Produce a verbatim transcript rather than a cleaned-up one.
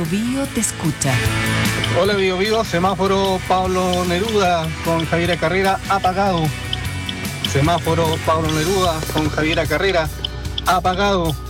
Bio te escucha. Hola Bio Bio, semáforo Pablo Neruda con Javiera Carrera apagado. Semáforo Pablo Neruda con Javiera Carrera apagado.